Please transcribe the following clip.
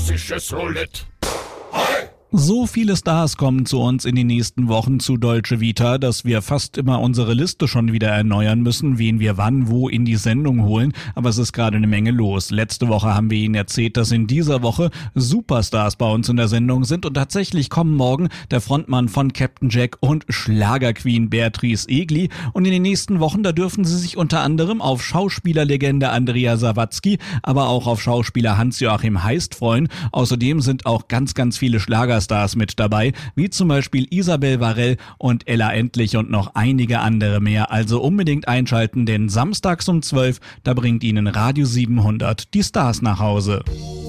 russisches Roulette. So viele Stars kommen zu uns in den nächsten Wochen zu Dolce Vita, dass wir fast immer unsere Liste schon wieder erneuern müssen, wen wir wann wo in die Sendung holen. Aber es ist gerade eine Menge los. Letzte Woche haben wir Ihnen erzählt, dass in dieser Woche Superstars bei uns in der Sendung sind. Und tatsächlich kommen morgen der Frontmann von Captain Jack und Schlagerqueen Beatrice Egli. Und in den nächsten Wochen, da dürfen Sie sich unter anderem auf Schauspielerlegende Andrea Sawatzki, aber auch auf Schauspieler Hans-Joachim Heist freuen. Außerdem sind auch ganz viele Schlagerstars mit dabei, wie zum Beispiel Isabel Varell und Ella Endlich und noch einige andere mehr. Also unbedingt einschalten, denn samstags um 12, da bringt Ihnen Radio 700 die Stars nach Hause.